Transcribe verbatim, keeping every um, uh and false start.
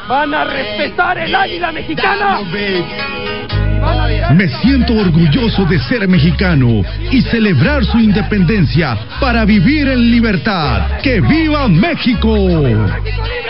¿Van a respetar el águila mexicana? Me siento orgulloso de ser mexicano y celebrar su independencia para vivir en libertad. ¡Que viva México! ¡México libre!